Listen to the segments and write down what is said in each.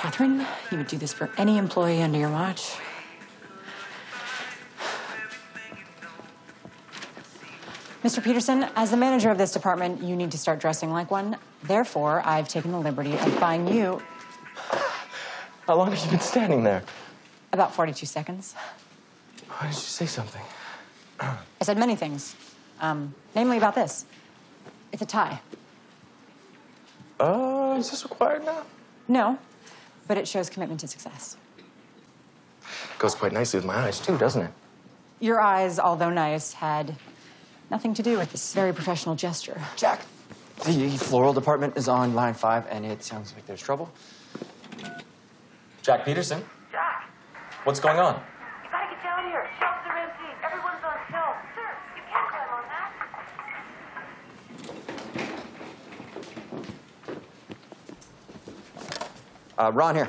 Catherine, you would do this for any employee under your watch. Mr. Peterson, as the manager of this department, you need to start dressing like one. Therefore, I've taken the liberty of buying you... How long have you been standing there? About 42 seconds. Why did you say something? I said many things, namely about this. It's a tie. Is this required now? No, but it shows commitment to success. Goes quite nicely with my eyes, too, doesn't it? Your eyes, although nice, had nothing to do with this very professional gesture. Jack, the floral department is on line 5, and it sounds like there's trouble. Jack Peterson? Jack! What's going on? You gotta get down here. Shelves are empty. Everyone's on shelves. Sir, you can't climb on that. Ron here.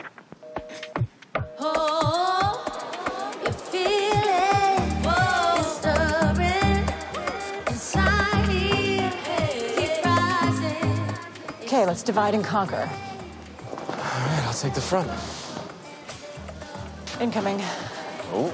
Oh, you feel it. Whoa. It's stirring inside here. Keep rising. Okay, let's divide and conquer. All right, I'll take the front. Incoming. Oh.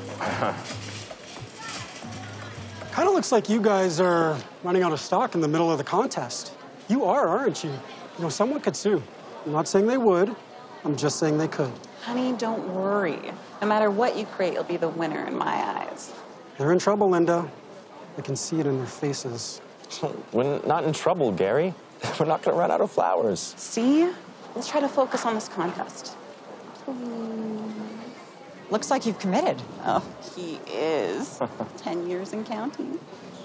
Kind of looks like you guys are running out of stock in the middle of the contest. You are, aren't you? You know, someone could sue. I'm not saying they would. I'm just saying they could. Honey, don't worry. No matter what you create, you'll be the winner in my eyes. They're in trouble, Linda. I can see it in their faces. We're not in trouble, Gary. We're not going to run out of flowers. See? Let's try to focus on this contest. Looks like you've committed. Oh, he is. 10 years and counting.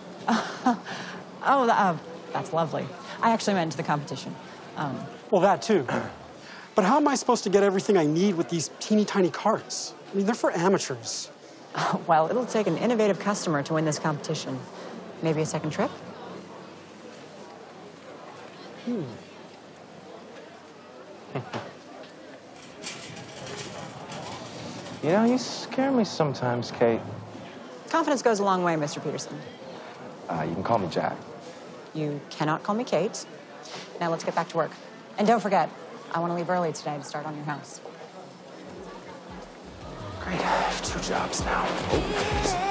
That's lovely. I actually meant to the competition. Well, that too. But how am I supposed to get everything I need with these teeny tiny carts? I mean, they're for amateurs. Well, it'll take an innovative customer to win this competition. Maybe a second trip? You know, you scare me sometimes, Kate. Confidence goes a long way, Mr. Peterson. You can call me Jack. You cannot call me Kate. Now let's get back to work. And don't forget, I want to leave early today to start on your house. Great, I have 2 jobs now. Oh,